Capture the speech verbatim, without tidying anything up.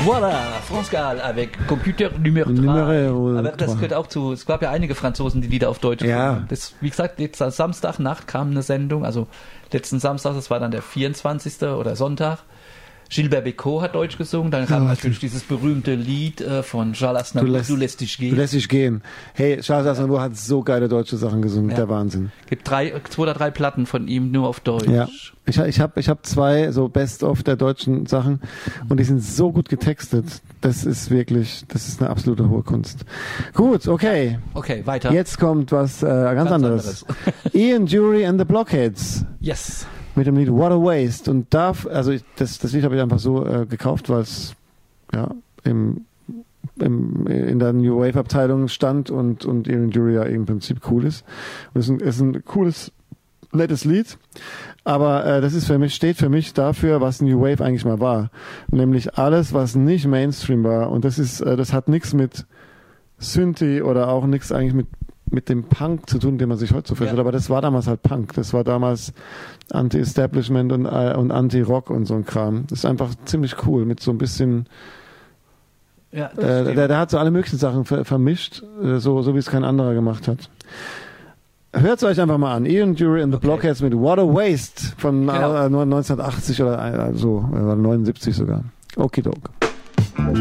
Voilà, France Gall avec Computer Numéro drei. Aber das gehört auch zu, es gab ja einige Franzosen, die Lieder auf Deutsch ja. gesungen. Das, wie gesagt, jetzt Samstagnacht kam eine Sendung, also letzten Samstag, das war dann der vierundzwanzigste oder Sonntag. Gilbert Bécaud hat Deutsch gesungen, dann kam ja, natürlich dieses berühmte Lied äh, von Charles Aznavour, du lässt, du lässt dich gehen. Du lässt dich gehen. Hey, Charles Aznavour hat so geile deutsche Sachen gesungen, ja. der Wahnsinn. Gibt drei, zwei oder drei Platten von ihm nur auf Deutsch. Ja. Ich, ich habe ich hab zwei so Best-of der deutschen Sachen und die sind so gut getextet. Das ist wirklich, das ist eine absolute hohe Kunst. Gut, okay. Okay, weiter. Jetzt kommt was äh, ganz, ganz anderes. anderes. Ian Dury and the Blockheads. Yes. Mit dem Lied What a Waste. Und da, also ich, das, das Lied habe ich einfach so äh, gekauft, weil es ja, im, im, in der New Wave Abteilung stand und, und Ian Dury ja im Prinzip cool ist. Und es ist ein, ist ein cooles, nettes Lied. Aber äh, das ist für mich, steht für mich dafür, was New Wave eigentlich mal war. Nämlich alles, was nicht Mainstream war. Und das ist, äh, das hat nichts mit Synthi oder auch nichts eigentlich mit mit dem Punk zu tun, den man sich heute so vorstellt, ja. Aber das war damals halt Punk, das war damals Anti-Establishment und, äh, und Anti-Rock und so ein Kram. Das ist einfach ziemlich cool, mit so ein bisschen ja, äh, der, der hat so alle möglichen Sachen ver- vermischt, äh, so, so wie es kein anderer gemacht hat. Hört es euch einfach mal an. Ian Dury and the okay. Blockheads mit What a Waste von genau. äh, neunzehnhundertachtzig oder äh, so, äh, neunundsiebzig sogar. Okidok.